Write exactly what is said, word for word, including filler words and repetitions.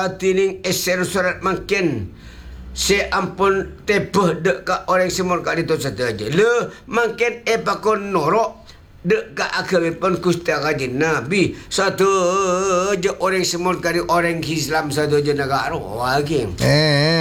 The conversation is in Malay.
uh, tining eser surat makin si ampun tepeh dek ka orang semua kat itu satu aja le makin e pakon norok dek ka akhir pun kusta kaji nabi satu aja orang semua kali orang Islam satu aja negara lagi Eh